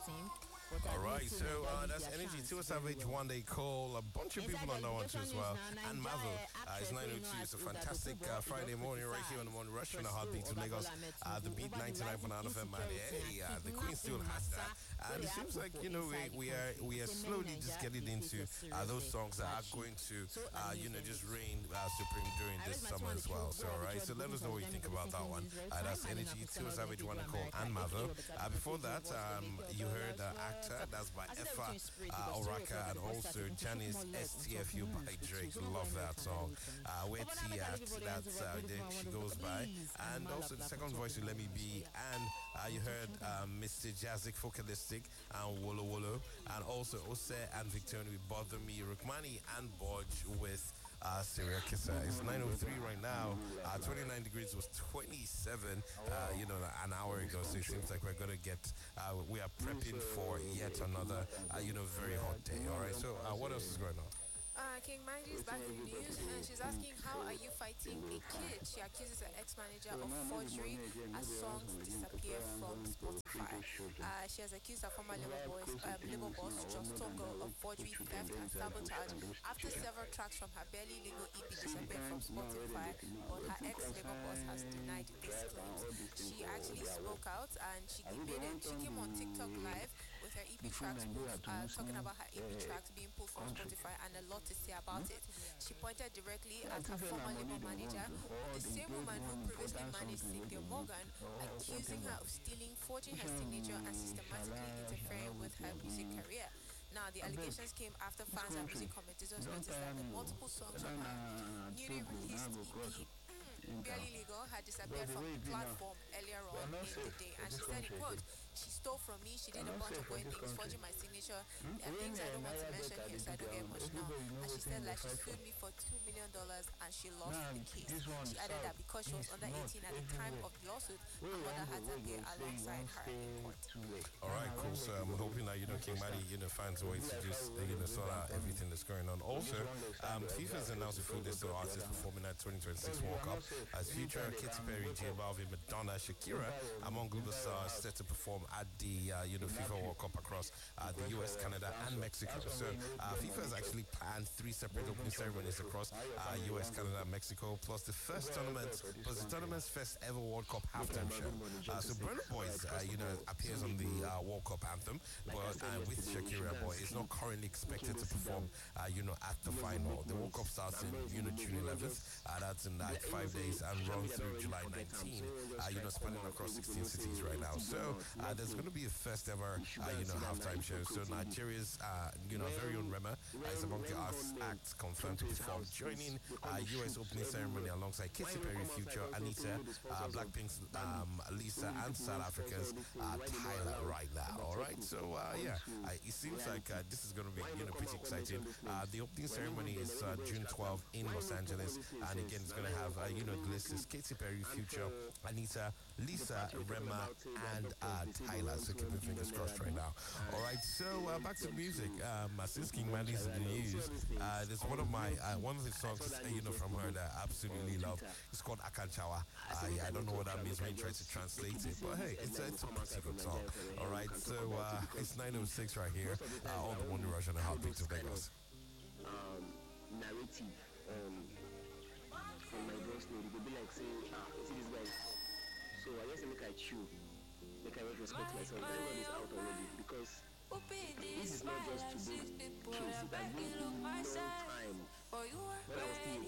sing. But All right, so that's Energy 2 Savage One Day Call. A bunch of people on that one too as well. And Marvel is 902. It's a fantastic Friday morning right here on the Morning Rush on the Heartbeat to Lagos. The Beat 99.9 FM, man. Hey, the Queen still has that. And it seems like, you know, we are slowly just getting into those songs that are going to, just reign supreme during this summer as well. So, all right, so let us know what you think about that one. That's Energy 2 Savage One Day Call and Marvel. Before that, you heard Actor, that's by Effa Oraka, and also Janice STFU by Drake. Love that song. Where T at, that's there she goes by. And also the second voice, You Let Me Be. And you heard Mr. Jazzic Focalistic and Wolo Wolo. And also Ose and Victoria with Bother Me, Rukmani and Bodge with Serial Kisser. It's 9:03 right now. 29 degrees was 27 an hour ago, so it seems like we're gonna get we are prepping for yet another very hot day. All right, so what else is going on? King Mandy is back in the news, and she's asking, how are you fighting a kid? She accuses her ex-manager of forgery as songs disappear from Spotify. She has accused her former Labour boss, Josh Togo, of forgery, theft, and sabotage after several tracks from her barely legal EP disappeared from Spotify, but her ex-Labour boss has denied these claims. She actually spoke out, and she came on TikTok live with her EP tracks, talking about her EP tracks being pulled from Spotify and a lot to say about it. She pointed directly at her former Labour manager, the same woman who previously managed Cynthia Morgan, accusing her of stealing, forging her signature, and systematically interfering with her music career. Now, the allegations came after fans and music commentators noticed that the multiple songs from her newly released EP, Barely Legal, had disappeared from the platform earlier on in the day. And she said, in quote, "She stole from me, she did a bunch of weird things, forging my signature. There are things I don't want to mention here, so I don't get emotional." And she said, like, she sued me for $2 million and she lost the case. She added that because she was under 18 at the time of the lawsuit, her mother had to appear alongside her in court. All right, cool. So I'm hoping that, King Manny, finds a way to just, sort out everything that's going on. Also, FIFA has announced a full list of artists performing at 2026 World Cup as Future, Katy Perry, J Balvin, Madonna, Shakira, among global stars set to perform at the FIFA World Cup across the US, Canada, and Mexico. So FIFA has actually planned 3 separate opening ceremonies across US, Canada, and Mexico, plus the tournament's first ever World Cup halftime show. So Burna Boy appears on the World Cup anthem, but with Shakira, but is not currently expected to perform at the final. The World Cup starts in June 11th. That's in 5 days and runs through July 19th. Spanning across 16 cities right now. So there's going to be a first ever halftime show. So Nigeria's very own Rema is among the acts confirmed to perform, joining US opening ceremony alongside Katy Perry, Future, Anita, Blackpink's Lisa, and South Africa's Tyler right now. All right, so it seems like this is going to be pretty exciting. The opening ceremony is June 12th in Los Angeles, and again it's going to have the list is Katy Perry, Future, Anita, Lisa, Rema, and Tyler. So keep your fingers crossed right now. All right, so back to music. Since King Mandy's in the news, there's one of the songs from her that I absolutely love. It's called Akanchawa. I don't know what that means when you try to translate it, but hey, it's a pretty good song. All right, so it's 9:06 right here on the Morning Rush on the Heartbeat of Lagos. Narrative from my bro story, they be like saying, see this guy. So I guess I chew, I respect myself. Everyone is out already because this is not just to be case. It has been a long time when I was still a